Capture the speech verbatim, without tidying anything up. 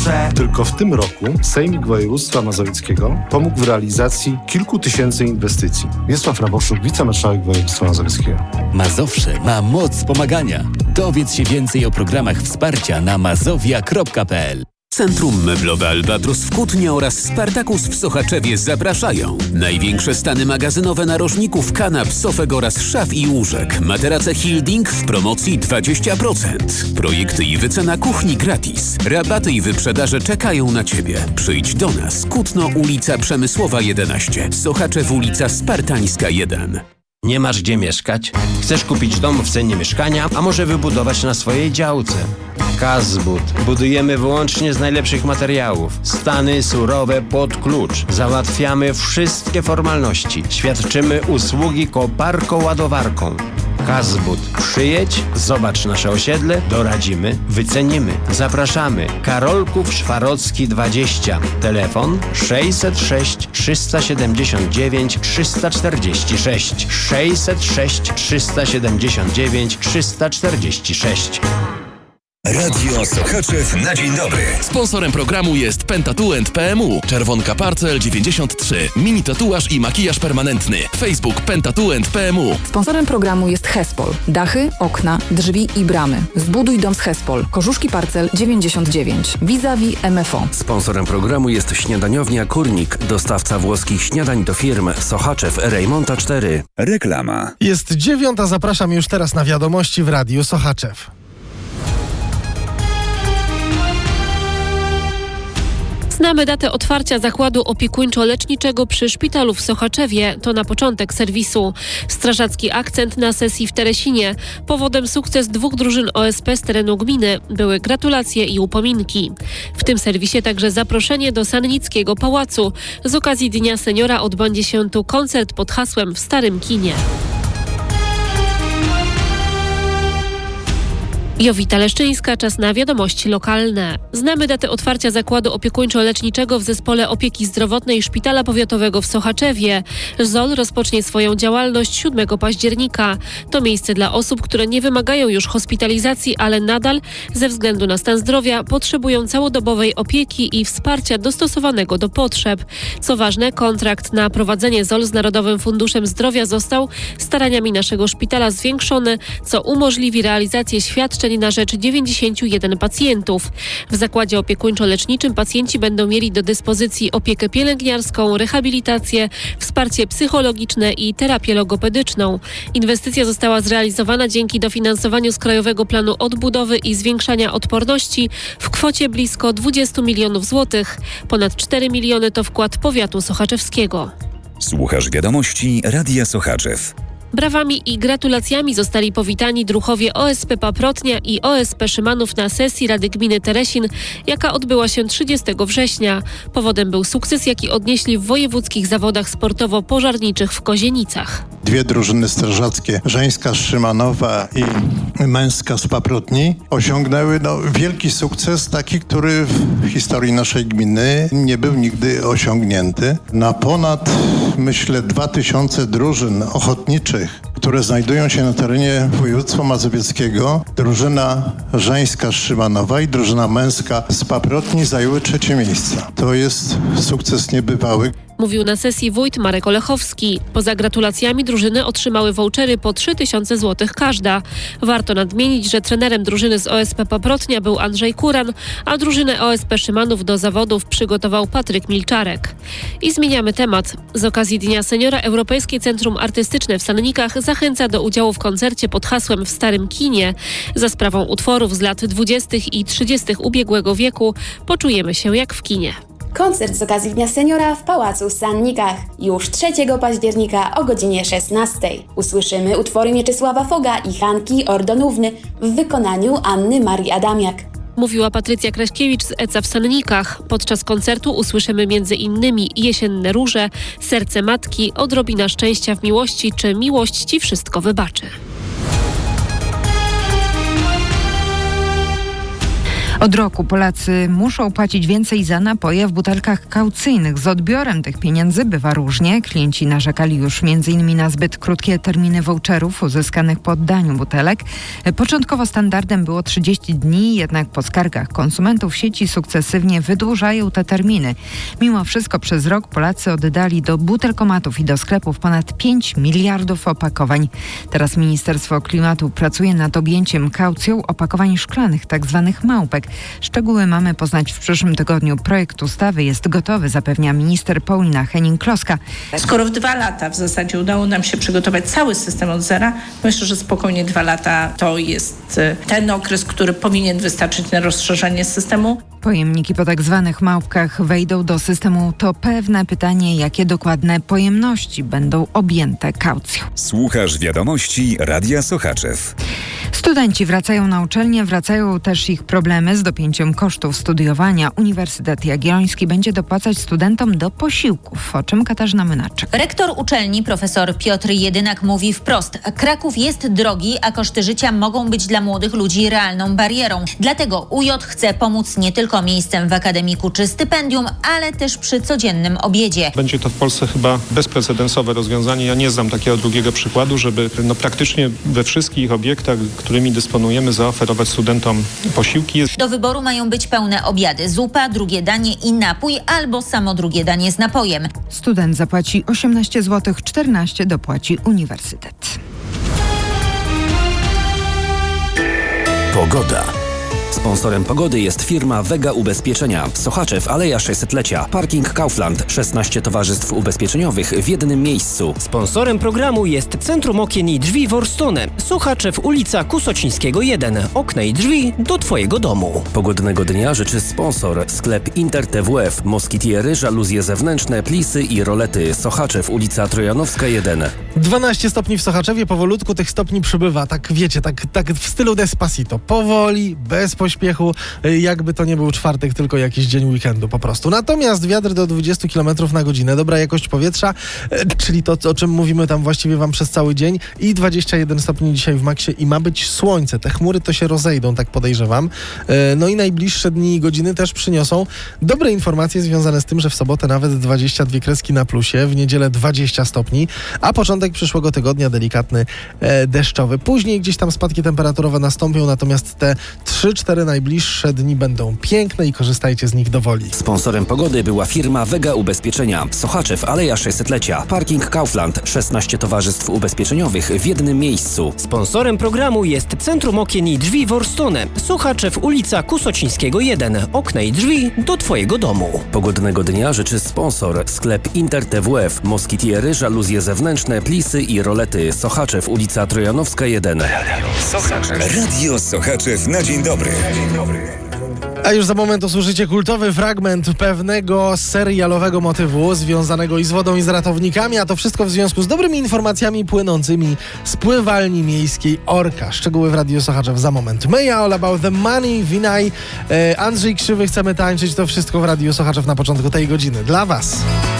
proszę. Tylko w tym roku Sejmik Województwa Mazowieckiego pomógł w realizacji kilku tysięcy inwestycji. Wiesław Raboszuk, wicemarszałek województwa mazowieckiego. Mazowsze ma moc pomagania. Dowiedz się więcej o programach wsparcia na mazowia kropka p l. Centrum Meblowe Albatros w Kutnie oraz Spartakus w Sochaczewie zapraszają. Największe stany magazynowe narożników, kanap, sofek oraz szaf i łóżek. Materace Hilding w promocji dwadzieścia procent. Projekty i wycena kuchni gratis. Rabaty i wyprzedaże czekają na Ciebie. Przyjdź do nas. Kutno, ulica Przemysłowa jedenaście. Sochaczew, ulica Spartańska jeden. Nie masz gdzie mieszkać? Chcesz kupić dom w cenie mieszkania, a może wybudować na swojej działce? Kazbud. Budujemy wyłącznie z najlepszych materiałów. Stany surowe pod klucz. Załatwiamy wszystkie formalności. Świadczymy usługi koparką-ładowarką. Kazbud. Przyjedź, zobacz nasze osiedle, doradzimy, wycenimy. Zapraszamy. Karolków Szwarocki dwadzieścia. Telefon sześćset sześć trzysta siedemdziesiąt dziewięć trzysta czterdzieści sześć. sześćset sześć trzysta siedemdziesiąt dziewięć trzysta czterdzieści sześć. Radio Sochaczew na dzień dobry. Sponsorem programu jest Pentatuent kropka p m u. Czerwonka Parcel dziewięćdziesiąt trzy. Mini tatuaż i makijaż permanentny. Facebook Pentatuent kropka p m u. Sponsorem programu jest Hespol. Dachy, okna, drzwi i bramy. Zbuduj dom z Hespol. Korzuszki Parcel dziewięćdziesiąt dziewięć. Vis-a-vis M F O. Sponsorem programu jest śniadaniownia Kurnik. Dostawca włoskich śniadań do firm Sochaczew, Rejmonta cztery. Reklama. Jest dziewiąta, zapraszam już teraz na wiadomości w Radiu Sochaczew. Znamy datę otwarcia zakładu opiekuńczo-leczniczego przy szpitalu w Sochaczewie. To na początek serwisu. Strażacki akcent na sesji w Teresinie. Powodem sukces dwóch drużyn O S P z terenu gminy. Były gratulacje i upominki. W tym serwisie także zaproszenie do Sannickiego Pałacu. Z okazji Dnia Seniora odbędzie się tu koncert pod hasłem W Starym Kinie. Jowita Leszczyńska, czas na wiadomości lokalne. Znamy datę otwarcia zakładu opiekuńczo-leczniczego w Zespole Opieki Zdrowotnej Szpitala Powiatowego w Sochaczewie. Z o l rozpocznie swoją działalność siódmego października. To miejsce dla osób, które nie wymagają już hospitalizacji, ale nadal ze względu na stan zdrowia potrzebują całodobowej opieki i wsparcia dostosowanego do potrzeb. Co ważne, kontrakt na prowadzenie z o l z Narodowym Funduszem Zdrowia został staraniami naszego szpitala zwiększony, co umożliwi realizację świadczeń na rzecz dziewięćdziesięciu jeden pacjentów. W zakładzie opiekuńczo-leczniczym pacjenci będą mieli do dyspozycji opiekę pielęgniarską, rehabilitację, wsparcie psychologiczne i terapię logopedyczną. Inwestycja została zrealizowana dzięki dofinansowaniu z Krajowego Planu Odbudowy i Zwiększania Odporności w kwocie blisko dwudziestu milionów złotych. Ponad cztery miliony to wkład powiatu sochaczewskiego. Słuchasz wiadomości Radia Sochaczew. Brawami i gratulacjami zostali powitani druhowie O S P Paprotnia i O S P Szymanów na sesji Rady Gminy Teresin, jaka odbyła się trzydziestego września. Powodem był sukces, jaki odnieśli w wojewódzkich zawodach sportowo-pożarniczych w Kozienicach. Dwie drużyny strażackie, żeńska z Szymanowa i męska z Paprotni, osiągnęły no, wielki sukces, taki, który w historii naszej gminy nie był nigdy osiągnięty. Na ponad, myślę, dwa tysiące drużyn ochotniczych, które znajdują się na terenie województwa mazowieckiego, drużyna żeńska z Szymanowa i drużyna męska z Paprotni zajęły trzecie miejsca. To jest sukces niebywały. Mówił na sesji wójt Marek Olechowski. Poza gratulacjami drużyny otrzymały vouchery po trzy tysiące złotych każda. Warto nadmienić, że trenerem drużyny z O S P Paprotnia był Andrzej Kuran, a drużynę O S P Szymanów do zawodów przygotował Patryk Milczarek. I zmieniamy temat. Z okazji Dnia Seniora Europejskie Centrum Artystyczne w Sannikach zachęca do udziału w koncercie pod hasłem W Starym Kinie. Za sprawą utworów z lat dwudziestych i trzydziestych ubiegłego wieku poczujemy się jak w kinie. Koncert z okazji Dnia Seniora w Pałacu w Sannikach. Już trzeciego października o godzinie szesnastej. Usłyszymy utwory Mieczysława Foga i Hanki Ordonówny w wykonaniu Anny Marii Adamiak. Mówiła Patrycja Kraśkiewicz z E C A w Sannikach. Podczas koncertu usłyszymy między innymi Jesienne róże, Serce matki, Odrobina szczęścia w miłości czy Miłość ci wszystko wybaczy. Od roku Polacy muszą płacić więcej za napoje w butelkach kaucyjnych. Z odbiorem tych pieniędzy bywa różnie. Klienci narzekali już m.in. na zbyt krótkie terminy voucherów uzyskanych po oddaniu butelek. Początkowo standardem było trzydzieści dni, jednak po skargach konsumentów sieci sukcesywnie wydłużają te terminy. Mimo wszystko przez rok Polacy oddali do butelkomatów i do sklepów ponad pięć miliardów opakowań. Teraz Ministerstwo Klimatu pracuje nad objęciem kaucją opakowań szklanych, tzw. małpek. Szczegóły mamy poznać w przyszłym tygodniu. Projekt ustawy jest gotowy, zapewnia minister Paulina Henning-Kloska. Skoro w dwa lata w zasadzie udało nam się przygotować cały system od zera, myślę, że spokojnie dwa lata to jest ten okres, który powinien wystarczyć na rozszerzenie systemu. Pojemniki po tak zwanych małpkach wejdą do systemu. To pewne pytanie, jakie dokładne pojemności będą objęte kaucją. Słuchasz wiadomości Radia Sochaczew. Studenci wracają na uczelnię, wracają też ich problemy z dopięciem kosztów studiowania. Uniwersytet Jagielloński będzie dopłacać studentom do posiłków, o czym Katarzyna Mynaczek. Rektor uczelni profesor Piotr Jedynak mówi wprost: Kraków jest drogi, a koszty życia mogą być dla młodych ludzi realną barierą. Dlatego U J chce pomóc nie tylko miejscem w akademiku czy stypendium, ale też przy codziennym obiedzie. Będzie to w Polsce chyba bezprecedensowe rozwiązanie. Ja nie znam takiego drugiego przykładu, żeby no, praktycznie we wszystkich obiektach, którymi dysponujemy, zaoferować studentom posiłki. Do wyboru mają być pełne obiady, zupa, drugie danie i napój, albo samo drugie danie z napojem. Student zapłaci osiemnaście złotych, czternaście dopłaci uniwersytet. Pogoda. Sponsorem pogody jest firma Vega Ubezpieczenia. Sochaczew, Aleja sześćsetlecia. Parking Kaufland. szesnaście towarzystw ubezpieczeniowych w jednym miejscu. Sponsorem programu jest Centrum Okien i Drzwi Worstone. Sochaczew, ulica Kusocińskiego jeden. Okna i drzwi do Twojego domu. Pogodnego dnia życzy sponsor. Sklep Inter T W F. Moskitiery, żaluzje zewnętrzne, plisy i rolety. Sochaczew, ulica Trojanowska jeden. dwanaście stopni w Sochaczewie. Powolutku tych stopni przybywa. Tak wiecie, tak, tak w stylu Despacito. Powoli, bez pośpiechu, jakby to nie był czwartek, tylko jakiś dzień weekendu po prostu. Natomiast wiatr do dwudziestu kilometrów na godzinę, dobra jakość powietrza, czyli to, o czym mówimy tam właściwie wam przez cały dzień, i dwadzieścia jeden stopni dzisiaj w maksie i ma być słońce. Te chmury to się rozejdą, tak podejrzewam. No i najbliższe dni i godziny też przyniosą dobre informacje związane z tym, że w sobotę nawet dwadzieścia dwie kreski na plusie, w niedzielę dwadzieścia stopni, a początek przyszłego tygodnia delikatny e, deszczowy. Później gdzieś tam spadki temperaturowe nastąpią, natomiast te trzy cztery najbliższe dni będą piękne i korzystajcie z nich dowoli. Sponsorem pogody była firma Vega Ubezpieczenia. Sochaczew, Aleja sześćsetlecia. Parking Kaufland. szesnaście towarzystw ubezpieczeniowych w jednym miejscu. Sponsorem programu jest Centrum Okien i Drzwi Worstone. Sochaczew, ulica Kusocińskiego jeden. Okna i drzwi do Twojego domu. Pogodnego dnia życzy sponsor. Sklep Inter T W F. Moskitiery, żaluzje zewnętrzne, plisy i rolety. Sochaczew, ulica Trojanowska jeden. Sochaczew. Radio Sochaczew na dzień dobry. A już za moment usłyszycie kultowy fragment pewnego serialowego motywu związanego i z wodą, i z ratownikami, a to wszystko w związku z dobrymi informacjami płynącymi z pływalni miejskiej Orka. Szczegóły w Radiu Sochaczew za moment. Meja, All About the Money, Winaj, e, Andrzej Krzywy, Chcemy tańczyć. To wszystko w Radiu Sochaczew na początku tej godziny. Dla was.